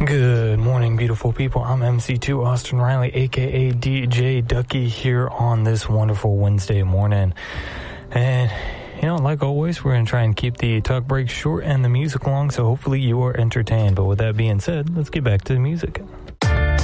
Good morning, beautiful people. I'm MC2 Austin Riley, aka DJ Ducky, here on this wonderful Wednesday morning. And, like always, we're going to try and keep the talk breaks short and the music long, so hopefully you are entertained. But with that being said, let's get back to the music.